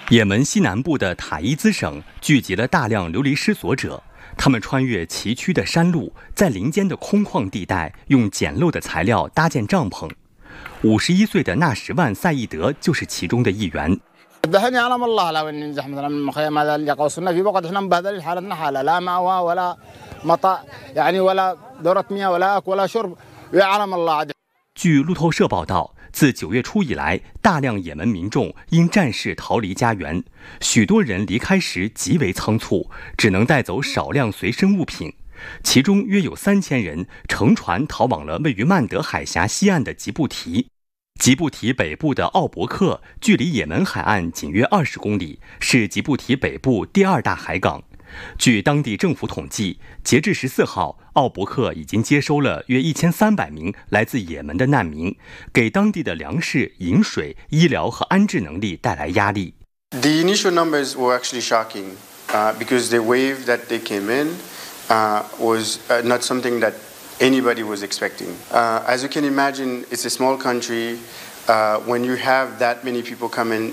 也门西南部的塔伊兹省聚集了大量流离失所者，他们穿越崎岖的山路，在林间的空旷地带用简陋的材料搭建帐篷。51岁的纳什万·赛义德就是其中的一员。据路透社报道，自9月初以来，大量也门民众因战事逃离家园，许多人离开时极为仓促，只能带走少量随身物品。其中约有3000人乘船逃往了位于曼德海峡西岸的吉布提。吉布提北部的奥伯克距离也门海岸仅约20公里，是吉布提北部第2大海港。据当地政府统计，截至14号，奥伯克已经接收了约1300名来自也门的难民，给当地的粮食、饮水、医疗和安置能力带来压力。 The initial numbers were actually shocking because the wave that they came in was not something that anybody was expecting. As you can imagine, it's a small country. When you have that many people come in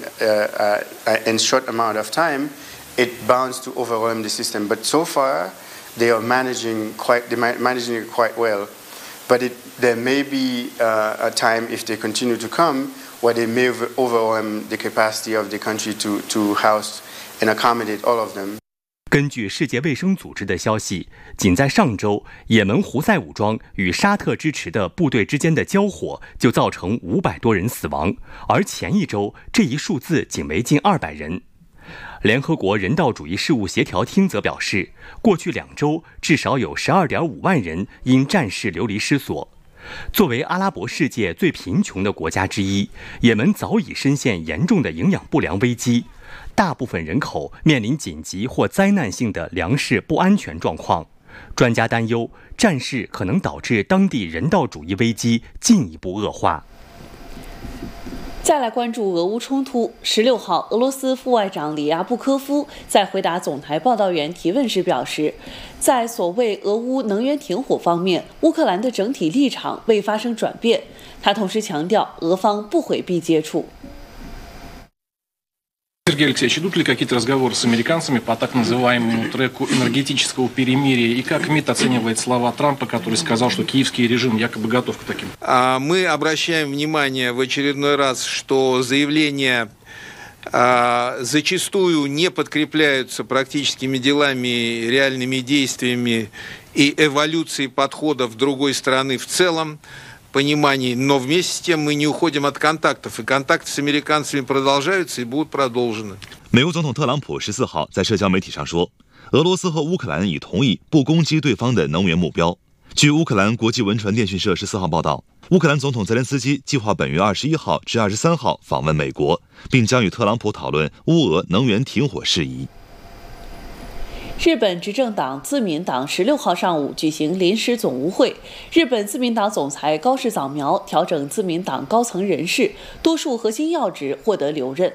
in short amount of time, it bounds to overwhelm the system. But so far, they are managing it quite well. But there may be a time if they continue to come where they may overwhelm the capacity of the country to house and accommodate all of them. 根据世界卫生组织的消息，仅在上周，也门胡塞武装与沙特支持的部队之间的交火就造成500多人死亡，而前一周这一数字仅为近200人。联合国人道主义事务协调厅则表示，过去2周至少有12.5万人因战事流离失所。作为阿拉伯世界最贫穷的国家之一，也门早已深陷严重的营养不良危机，大部分人口面临紧急或灾难性的粮食不安全状况。专家担忧，战事可能导致当地人道主义危机进一步恶化。 再来关注俄乌冲突。16号，俄罗斯副外长里亚布科夫在回答总台报道员提问时表示，在所谓俄乌能源停火方面，乌克兰的整体立场未发生转变。他同时强调，俄方不回避接触。 Сергей Алексеевич, идут ли какие-то разговоры с американцами по так называемому треку энергетического перемирия? И как МИД оценивает слова Трампа, который сказал, что киевский режим якобы готов к таким? Мы обращаем внимание в очередной раз, что заявления зачастую не подкрепляются практическими делами, реальными действиями и эволюцией подходов другой страны в целом. Понимании, но вместе с тем мы не уходим от контактов, и контакты с американцами продолжаются и будут продолжены. 美国总统特朗普14号在社交媒体上说，俄罗斯和乌克兰已同意不攻击对方的能源目标。据乌克兰国际文传电讯社14号报道，乌克兰总统泽连斯基计划本月21号至23号访问美国，并将与特朗普讨论乌俄能源停火事宜。 日本执政党自民党16号上午举行临时总务会，日本自民党总裁高市早苗调整自民党高层人事，多数核心要职获得留任。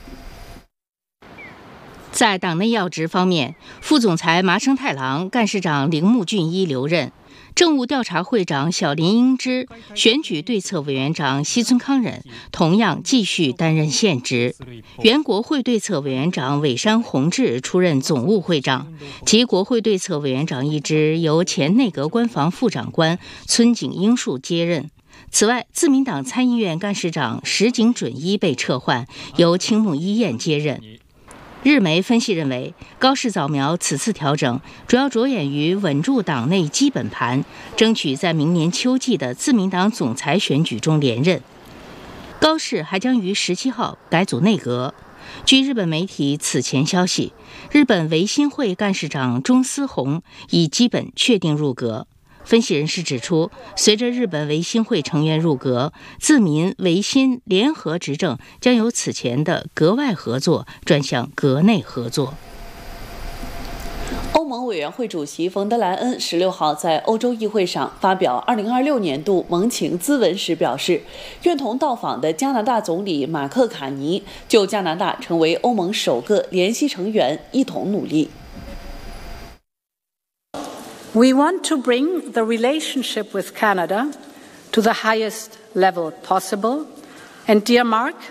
在党内要职方面，副总裁麻生太郎、干事长铃木俊一留任。政务调查会长小林英之、选举对策委员长西村康忍同样继续担任现职，原国会对策委员长尾山弘志出任总务会长，及国会对策委员长一职由前内阁官房副长官村井英树接任。此外，自民党参议院干事长石井准一被撤换，由青木一彦接任。日媒分析认为，高市早苗此次调整主要着眼于稳住党内基本盘，争取在明年秋季的自民党总裁选举中连任。高市还将于17号改组内阁。据日本媒体此前消息，日本维新会干事长中司宏已基本确定入阁。分析人士指出，随着日本维新会成员入阁，自民维新联合执政将由此前的阁外合作转向阁内合作。 欧盟委员会主席冯德莱恩16号在欧洲议会上发表2026年度盟情咨文时表示，愿同到访的加拿大总理马克·卡尼就加拿大成为欧盟首个联席成员一同努力。 We want to bring the relationship with Canada to the highest level possible, and dear Mark,